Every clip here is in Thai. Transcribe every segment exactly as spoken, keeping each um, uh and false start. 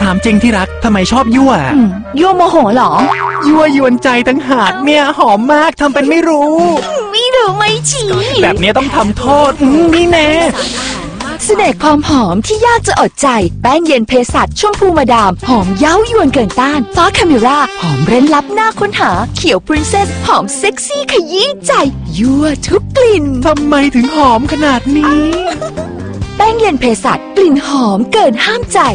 ามจริงที่รักทำไมชอบยั่วยั่วโมโหหรอยั่วยวนใจตั้งหากเนี่ยหอมมากทำเป็นไม่รู้ไม่รู้ไม่ชี้แบบนี้ต้องทำโทษนี่แน่เสน่ห์ความหอมที่ยากจะอดใจแป้งเย็นเภสัชชมพูมาดามหอมเย้ายวนเกินต้านฟ้าคาเมราหอมเร้นลับหน้าค้นหาเขียวปรินเซสหอมเซ็กซี่ขยี้ใจยั่วทุกกลิ่นทำไมถึงหอมขนาดนี้แป้งเย็นเภสัชกลิ่นหอมเกินห้ามใจ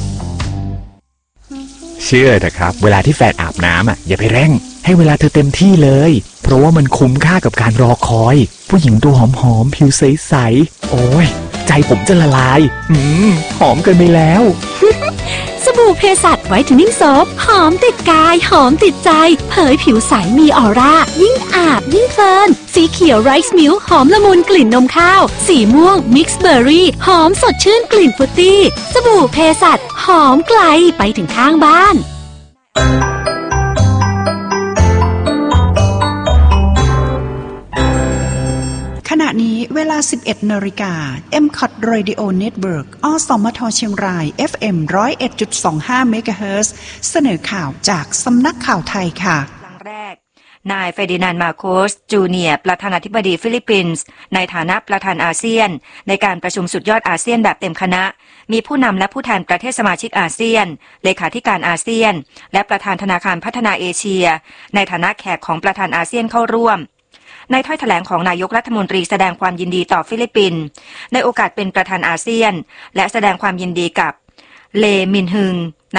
เชื่อเถอะครับเวลาที่แฟนอาบน้ำอ่ะอย่าไปเร่งให้เวลาเธอเต็มที่เลยเพราะว่ามันคุ้มค่ากับการรอคอยผู้หญิงตัวหอมๆผิวใสๆโอ้ยใจผมจะละลายอืมหอมเกินไปแล้วสบู่เภสัชไวท์เทนนิ่งโซฟหอมติดกายหอมติดใจเผยผิวใสมีออร่ายิ่งอาบยิ่งเพลินสีเขียวไรซ์มิลค์หอมละมุนกลิ่นนมข้าวสีม่วงมิกซ์เบอร์รี่หอมสดชื่นกลิ่นฟรุตตี้สบู่เภสัชหอมไกลไปถึงข้างบ้านขณะนี้เวลา สิบเอ็ดนาฬิกา เอ็ม ซี โอ ที Radio Network อสมทเชียงราย เอฟ เอ็ม หนึ่งศูนย์เอ็ดจุดสองห้า เมกะเฮิรตซ์เสนอข่าวจากสำนักข่าวไทยค่ะครั้งแรกนายเฟร์ดินานด์ มาโคส จูเนียร์ประธานาธิบดีฟิลิปปินส์ในฐานะประธานอาเซียนในการประชุมสุดยอดอาเซียนแบบเต็มคณะมีผู้นำและผู้แทนประเทศสมาชิกอาเซียนเลขาธิการอาเซียนและประธานธนาคารพัฒนาเอเชียในฐานะแขกของประธานอาเซียนเข้าร่วมในถ้อยแถลงของนายกรัฐมนตรีแสดงความยินดีต่อฟิลิปปินส์ในโอกาสเป็นประธานอาเซียนและแสดงความยินดีกับเลมินฮึง